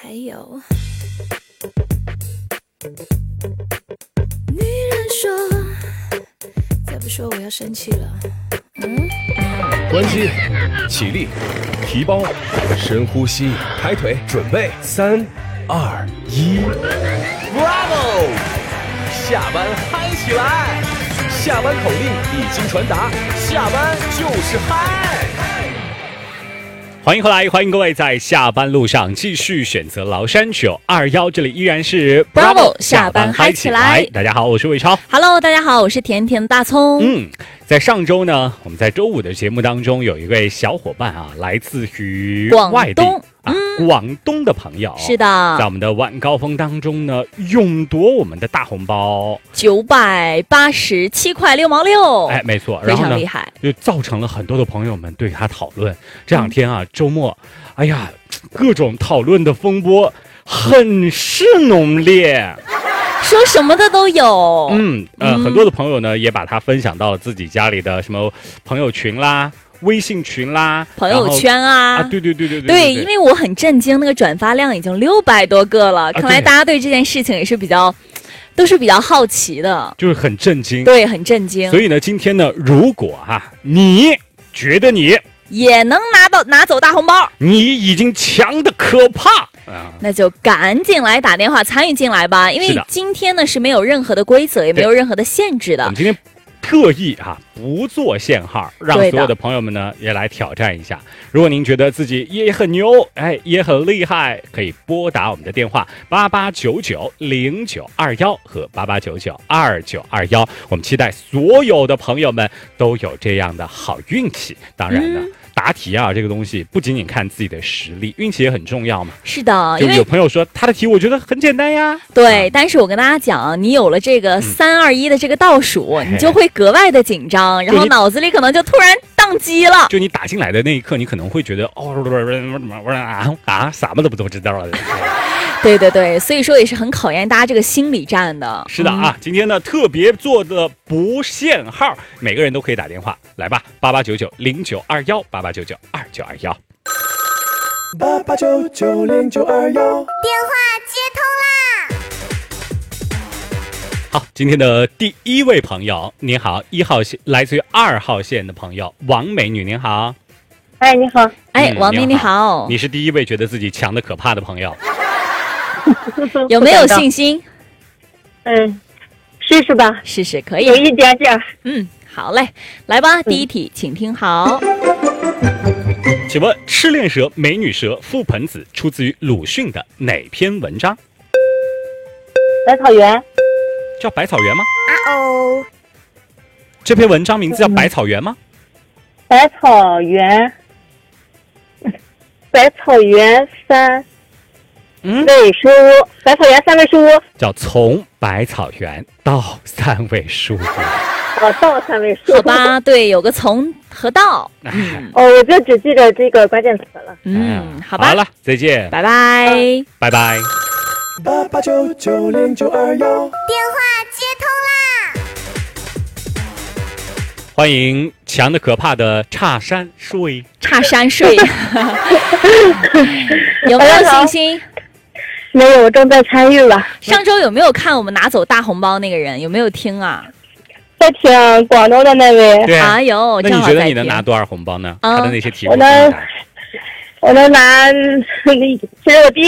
还有女人说，再不说我要生气了。 关机，起立，提包，深呼吸，抬腿，准备，3、2、1 ，Bravo！ 下班嗨起来！下班口令已经传达，下班就是嗨！ 欢迎回来，欢迎各位在下班路上继续选择崂山921，这里依然是 Bravo 下班嗨起来。 大家好，我是魏超。 Hello， 大家好，我是甜甜的大葱。 在上周呢，我们在周五的节目当中有一位小伙伴啊，来自于外地广东的朋友， 是的， 在我们的晚高峰当中呢，勇夺我们的大红包 987块6毛6。 哎，没错， 非常厉害， 就造成了很多的朋友们对他讨论。这两天啊，周末，哎呀，各种讨论的风波很是浓烈。 说什么的都有， 很多的朋友呢也把它分享到了自己家里的什么朋友群啦、微信群啦、 朋友圈啊， 对， 因为我很震惊，那个转发量已经600多个了，看来大家对这件事情也是都是比较好奇的， 就是很震惊， 对，很震惊。 所以呢，今天呢，如果你觉得你也能拿走大红包， 你已经强的可怕。 那就赶紧来打电话参与进来吧，因为今天呢是没有任何的规则，也没有任何的限制的。 我们今天特意不做限号，让所有的朋友们呢也来挑战一下。如果您觉得自己也很牛，也很厉害，可以拨打我们的电话88990921和88992921。我们期待所有的朋友们都有这样的好运气。当然呢。答题这个东西不仅仅看自己的实力，运气也很重要嘛。 是的， 就有朋友说他的题我觉得很简单呀。 对，但是我跟大家讲，你有了这个3、2、1的这个倒数，你就会格外的紧张，然后脑子里可能就突然宕机了。 就你打进来的那一刻，你可能会觉得什么都不知道了。 对，所以说也是很考验大家这个心理战的。 是的今天呢特别做的不限号，每个人都可以打电话来吧，88990921，88992921。 88990921， 电话接通啦！ 好，今天的第一位朋友，您好，1号线来自于2号线的朋友王美女，您好。 哎，你好。 王美你好。 你是第一位觉得自己强的可怕的朋友。 有没有信心？ 试试吧， 试试可以， 有一点点。 好嘞，来吧，第一题，请听好。 请问赤练蛇、美女蛇、覆盆子出自于鲁迅的哪篇文章？ 百草园。 叫百草园吗？这篇文章名字叫百草园吗？ 百草园3位数，百草园3位数， 叫从百草园到3位数。 到3位数。 好吧，对，有个从和到。 我就只记着这个关键词了。 好吧。 好了，再见， 拜拜， 拜拜。 88990921， 电话接通啦！ 欢迎强的可怕的差山睡。 有没有信心？ 没有，正在参与吧。 上周有没有看我们拿走大红包那个人？有没有听啊？ 在听广东的那位。 对啊， 哎呦， 那你觉得你能拿多少红包呢？他的那些题目我能拿，其实我第一